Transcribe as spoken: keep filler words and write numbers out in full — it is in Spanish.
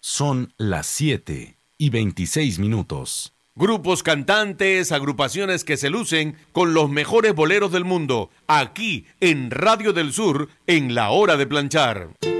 Son las siete y veintiséis minutos. Grupos cantantes, agrupaciones que se lucen con los mejores boleros del mundo, aquí en Radio del Sur, en La Hora de Planchar.